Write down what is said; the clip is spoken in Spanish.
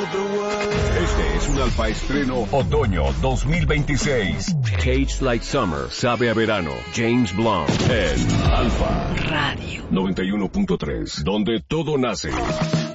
Este es un Alfa estreno otoño 2026. Tastes Like Summer, sabe a verano. James Blunt en Alfa Radio 91.3, donde todo nace.